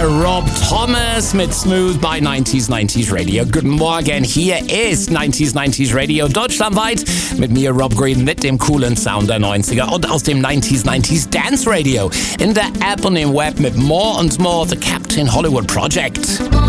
Rob Thomas mit Smooth bei 90s Radio. Guten Morgen, hier ist 90s Radio deutschlandweit mit mir Rob Green mit dem coolen Sound der 90er und aus dem 90s Dance Radio in der App und im Web mit More and More The Captain Hollywood Project.